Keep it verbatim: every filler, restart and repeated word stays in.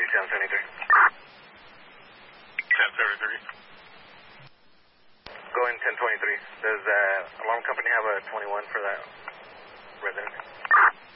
ten seventy-three. ten seventy-three. Going ten twenty-three. Does uh, alarm company have a twenty-one for that resident?